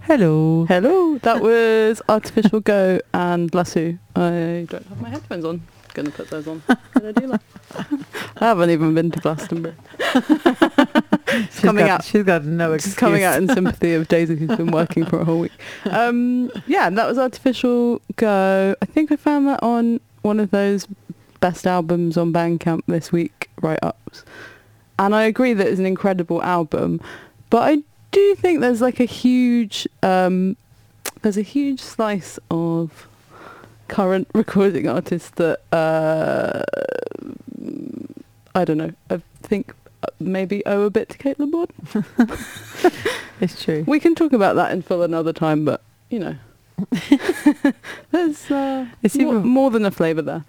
Hello. Hello, that was Artificial Go and Lasso. I don't have my headphones on. Gonna put those on. Gonna do that. I haven't even been to Glastonbury. She's got no excuse. Just coming out in sympathy of Daisy, who's been working for a whole week. Yeah, that was Artificial Go. I think I found that on one of those best albums on Bandcamp this week write-ups. And I agree that it's an incredible album, but I do think there's like a huge slice of current recording artists that I don't know. I think maybe owe a bit to Kate LeBon. It's true. We can talk about that in full another time, but you know, there's It's even more than a flavour there.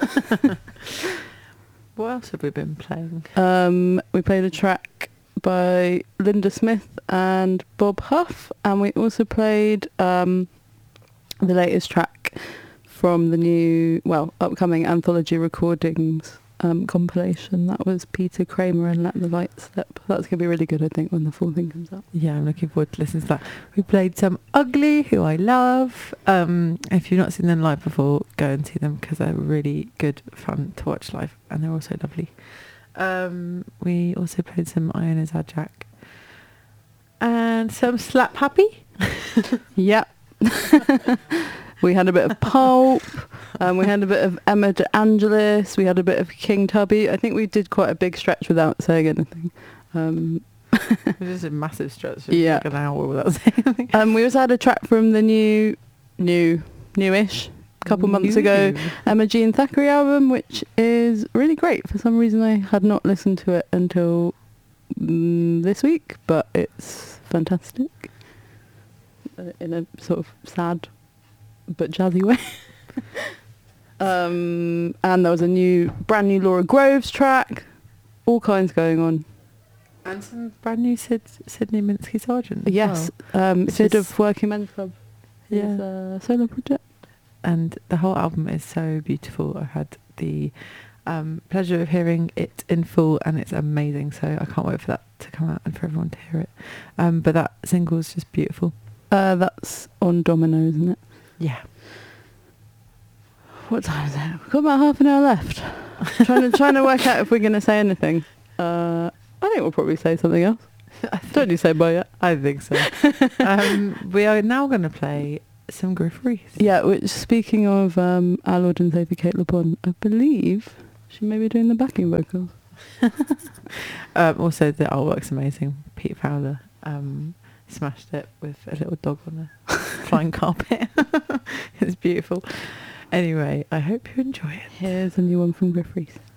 What else have we been playing? We played a track by Linda Smith and Bob Huff, and we also played the latest track from the new, upcoming Anthology Recordings compilation. That was Peter Kramer and Let the Light Slip. That's going to be really good, I think, when the full thing comes out. Yeah, I'm looking forward to listening to that. We played some Ugly, who I love. If you've not seen them live before, go and see them because they're really good fun to watch live, and they're also lovely. We also played some Iona Zajac and some Slap Happy. Yeah. We had a bit of Pulp, we had a bit of Emma De Angelis, we had a bit of King Tubby. I think we did quite a big stretch without saying anything. It was just a massive stretch. Yeah. Like an hour without saying anything. We also had a track from the newish, couple months ago, Emma Jean Thackeray album, which is really great. For some reason I had not listened to it until this week, but it's fantastic in a sort of sad but jazzy way. And there was a brand new Laura Groves track, all kinds going on. And some brand new Sydney Minsky Sargent. Yes, Sid of Working Men's Club. Yeah. His solo project. And the whole album is so beautiful. I had the pleasure of hearing it in full, and it's amazing. So I can't wait for that to come out and for everyone to hear it. But that single is just beautiful. That's on Domino, isn't it? Yeah. What time is it? We've got about half an hour left. trying to work out if we're going to say anything. I think we'll probably say something else. Don't you say bye yet? I think so. We are now going to play some Griff Rhys. Yeah, which, speaking of our Lord and Saviour Kate LeBon, I believe she may be doing the backing vocals. Also, the artwork's amazing. Pete Fowler smashed it with a little dog on a flying carpet. It's beautiful. Anyway, I hope you enjoy it. Here's a new one from Griff Rhys.